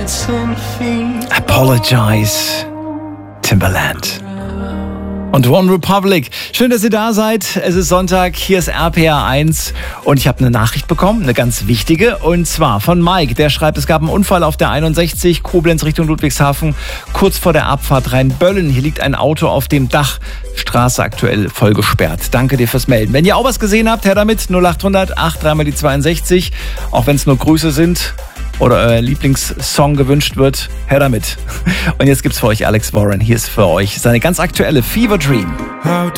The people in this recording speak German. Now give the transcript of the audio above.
Apologize, Timbaland. Und One Republic. Schön, dass ihr da seid. Es ist Sonntag, hier ist RPR 1 und ich habe eine Nachricht bekommen, eine ganz wichtige. Und zwar von Mike, der schreibt, es gab einen Unfall auf der 61, Koblenz Richtung Ludwigshafen, kurz vor der Abfahrt Rheinböllen. Hier liegt ein Auto auf dem Dach, Straße aktuell voll gesperrt. Danke dir fürs Melden. Wenn ihr auch was gesehen habt, her damit, 0800 83 die 62, auch wenn es nur Grüße sind oder euer Lieblingssong gewünscht wird, her damit. Und jetzt gibt's für euch Alex Warren. Hier ist für euch seine ganz aktuelle Fever Dream.